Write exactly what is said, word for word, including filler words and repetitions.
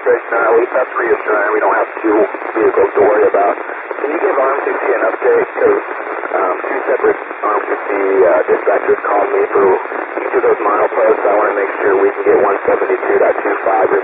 administration, or at least that's reassuring. We don't have two vehicles to worry about. Can you give Arm sixty an update? Because um, two separate Arm sixty uh, dispatchers called me for each of those mileposts. I want to make sure we can get one seventy-two point two five